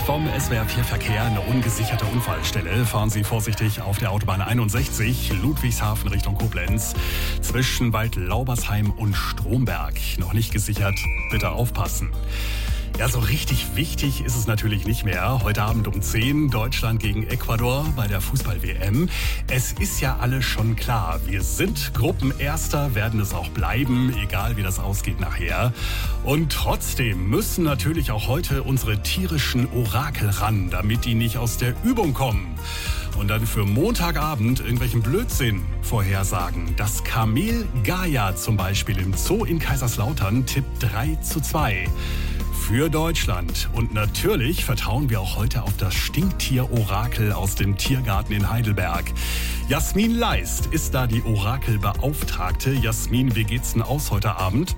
Vom SWR4 Verkehr, eine ungesicherte Unfallstelle. Fahren Sie vorsichtig auf der Autobahn 61, Ludwigshafen Richtung Koblenz, zwischen Waldlaubersheim und Stromberg. Noch nicht gesichert, bitte aufpassen. Ja, so richtig wichtig ist es natürlich nicht mehr. Heute Abend um 10 Deutschland gegen Ecuador bei der Fußball-WM. Es ist ja alles schon klar. Wir sind Gruppenerster, werden es auch bleiben, egal wie das ausgeht nachher. Und trotzdem müssen natürlich auch heute unsere tierischen Orakel ran, damit die nicht aus der Übung kommen. Und dann für Montagabend irgendwelchen Blödsinn vorhersagen. Das Kamel Gaia zum Beispiel im Zoo in Kaiserslautern tippt 3:2. Für Deutschland. Und natürlich vertrauen wir auch heute auf das Stinktier-Orakel aus dem Tiergarten in Heidelberg. Jasmin Leist ist da die Orakelbeauftragte. Jasmin, wie geht's denn aus heute Abend?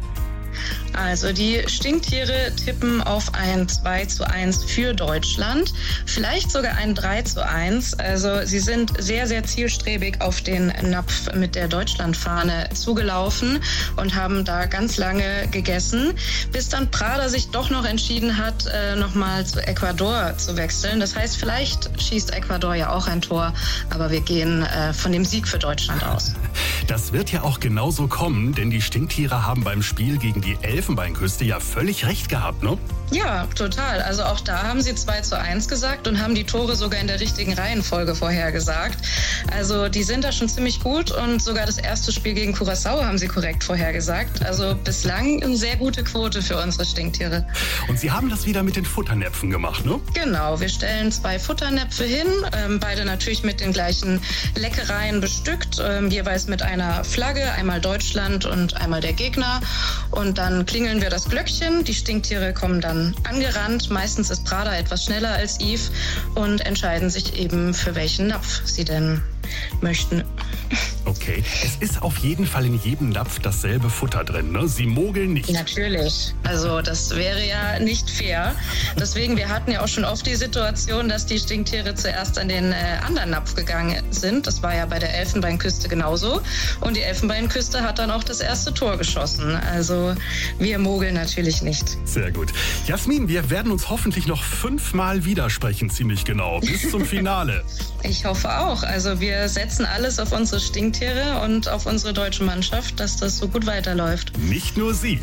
Also die Stinktiere tippen auf ein 2:1 für Deutschland, vielleicht sogar ein 3:1. Also sie sind sehr, sehr zielstrebig auf den Napf mit der Deutschlandfahne zugelaufen und haben da ganz lange gegessen, bis dann Prada sich doch noch entschieden hat, nochmal zu Ecuador zu wechseln. Das heißt, vielleicht schießt Ecuador ja auch ein Tor, aber wir gehen von dem Sieg für Deutschland aus. Das wird ja auch genauso kommen, denn die Stinktiere haben beim Spiel gegen die Elfenbeinküste ja völlig recht gehabt, ne? Ja, total. Also auch da haben sie 2:1 gesagt und haben die Tore sogar in der richtigen Reihenfolge vorhergesagt. Also die sind da schon ziemlich gut und sogar das erste Spiel gegen Curaçao haben sie korrekt vorhergesagt. Also bislang eine sehr gute Quote für unsere Stinktiere. Und Sie haben das wieder mit den Futternäpfen gemacht, ne? Genau, wir stellen 2 Futternäpfe hin, beide natürlich mit den gleichen Leckereien bestückt, jeweils mit einer Flagge, einmal Deutschland und einmal der Gegner. Und dann klingeln wir das Glöckchen, die Stinktiere kommen dann angerannt. Meistens ist Prada etwas schneller als Yves und entscheiden sich eben, für welchen Napf sie denn möchten. Okay, es ist auf jeden Fall in jedem Napf dasselbe Futter drin, ne? Sie mogeln nicht. Natürlich, also das wäre ja nicht fair. Deswegen, wir hatten ja auch schon oft die Situation, dass die Stinktiere zuerst an den anderen Napf gegangen sind. Das war ja bei der Elfenbeinküste genauso. Und die Elfenbeinküste hat dann auch das erste Tor geschossen. Also wir mogeln natürlich nicht. Sehr gut. Jasmin, wir werden uns hoffentlich noch 5-mal widersprechen, ziemlich genau, bis zum Finale. Ich hoffe auch. Also wir setzen alles auf unsere Stinktiere und auf unsere deutsche Mannschaft, dass das so gut weiterläuft. Nicht nur Sie.